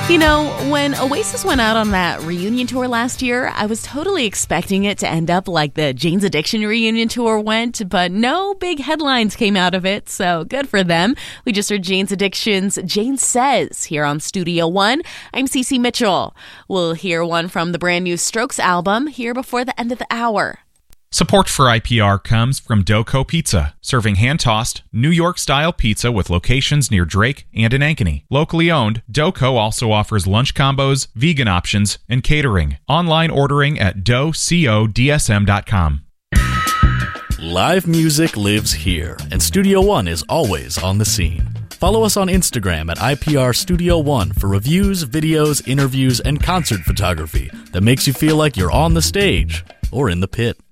You know, when Oasis went out on that reunion tour last year, I was totally expecting it to end up like the Jane's Addiction reunion tour went, but no big headlines came out of it, so good for them. We just heard Jane's Addiction's Jane Says here on Studio One. I'm Cece Mitchell. We'll hear one from the brand new Strokes album here before the end of the hour. Support for IPR comes from Doco Pizza, serving hand-tossed, New York-style pizza with locations near Drake and in Ankeny. Locally owned, Doco also offers lunch combos, vegan options, and catering. Online ordering at docodsm.com. Live music lives here, and Studio One is always on the scene. Follow us on Instagram at IPR Studio One for reviews, videos, interviews, and concert photography that makes you feel like you're on the stage or in the pit.